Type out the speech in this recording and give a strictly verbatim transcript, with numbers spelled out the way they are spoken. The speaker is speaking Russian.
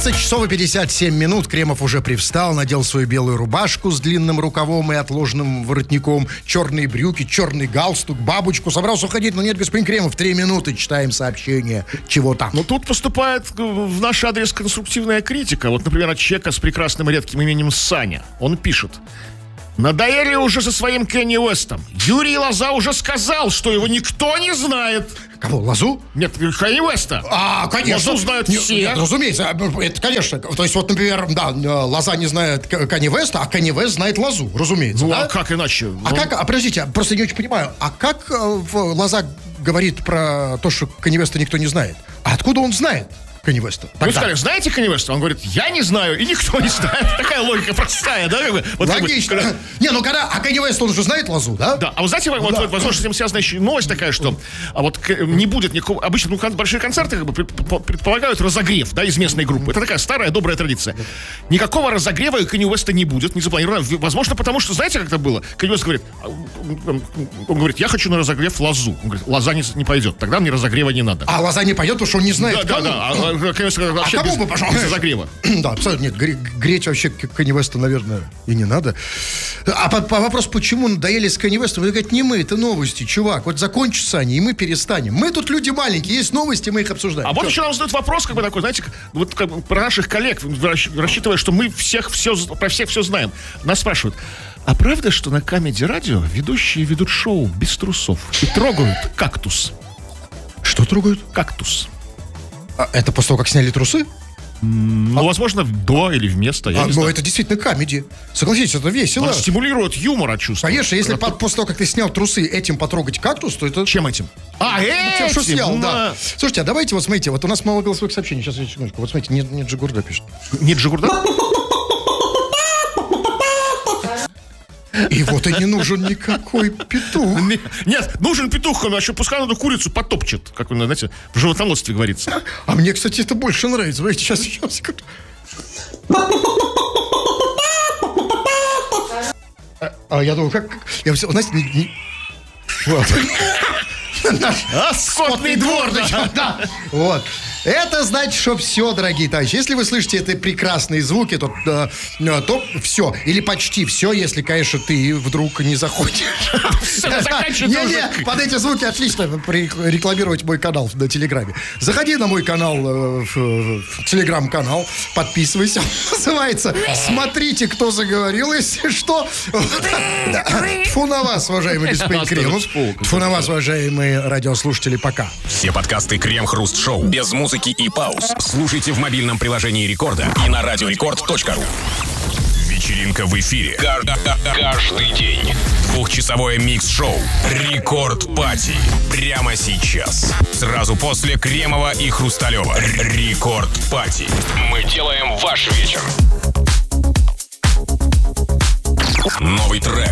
двадцать часов и пятьдесят семь минут. Кремов уже привстал, надел свою белую рубашку с длинным рукавом и отложенным воротником, черные брюки, черный галстук, бабочку. Собрался уходить, но нет, господин Кремов, три минуты читаем сообщение. Чего там? Ну, тут поступает в наш адрес конструктивная критика. Вот, например, от человека с прекрасным и редким именем Саня. Он пишет: надоели уже со своим Кенни Уэстом. Юрий Лоза уже сказал, что его никто не знает. Кого, Лозу? Нет, Кенни Уэста. А, конечно. Лозу знают Нет, все. Нет, разумеется, это, конечно. То есть, вот, например, да, Лоза не знает Кенни Уэста, а Кенни Уэст знает Лозу, разумеется. Ну, да? а как иначе? А ну... как, а подождите, я просто не очень понимаю, а как э, Лоза говорит про то, что Кенни Уэста никто не знает? А откуда он знает Кенни Уэста? Вы сказали, знаете Кенни Уэста? Он говорит, я не знаю, и никто не знает. Такая логика простая, да? Вот логично. Как бы, когда... Не, ну когда, а Кенни Уэст, он уже знает Лозу, да? Да, а вы знаете, вот, да. возможно, с этим связана еще новость такая, что а вот не будет никакого... Обычно ну, большие концерты как бы предполагают разогрев, да, из местной группы. Это такая старая добрая традиция. Никакого разогрева у Кенни Уэста не будет, не запланировано. Возможно, потому что, знаете, как это было? Кенни Уэст говорит, он говорит, я хочу на разогрев Лозу. Он говорит, Лоза не, не пойдет, тогда мне разогрева не надо. А Лоза не пойдет, потому что он не знает, да, кому? Да, да, да. Конечно, вообще а кому без, бы, пожалуйста? без разогрева. Да, абсолютно нет. Греть вообще Кенни Уэста, наверное, и не надо. А по, по вопросу, почему надоели с Кенни Уэстом, вы говорите, не мы, это новости, чувак. Вот закончатся они, и мы перестанем. Мы тут люди маленькие, есть новости, мы их обсуждаем. А вот еще нам задают вопрос, как бы такой, знаете, вот как бы про наших коллег, рассчитывая, что мы всех все, про всех все знаем. Нас спрашивают, а правда, что на Камеди Радио ведущие ведут шоу без трусов и трогают кактус? Что трогают? Кактус. А это после того, как сняли трусы? Ну, а, возможно, до или вместо. Я а, не ну, знаю. это действительно камеди. Согласитесь, это весело. Он стимулирует юмора, чувство. Конечно, если это... по- после того, как ты снял трусы, этим потрогать кактус, то это... Чем этим? А, ну, тем, что этим! снял, На... да. Слушайте, а давайте, вот смотрите, вот у нас мало голосовых сообщений. Сейчас, секундочку. Вот смотрите, нет, нет Джигурда пишет. Нет Джигурда? И вот и не нужен никакой петух. Нет, нужен петух, он еще пускай надо курицу потопчет, как, знаете, в животноводстве говорится. А мне, кстати, это больше нравится. Смотрите, сейчас, сейчас, секунду. А, а я думаю, как... Я все, знаете, не... не... Вот. А, скотный двор, да. да. Вот. Это значит, что все, дорогие товарищи. Если вы слышите эти прекрасные звуки, то, э, то все. Или почти все, если, конечно, ты вдруг не заходишь. Не-не, под эти звуки отлично рекламировать мой канал на Телеграме. Заходи на мой канал, в Телеграм-канал, подписывайся. Называется «Смотрите, кто заговорил», если что. Тьфу на вас, уважаемый господин Кремов. Тьфу на вас, уважаемые радиослушатели, пока. Все подкасты Крем-Хруст-Шоу без музыки и пауз слушайте в мобильном приложении Рекорда и на радиорекорд точка ру. Вечеринка в эфире каждый день. Двухчасовое микс-шоу Рекорд Пати прямо сейчас. Сразу после Кремова и Хрусталева. Рекорд Пати. Мы делаем ваш вечер. Новый трек.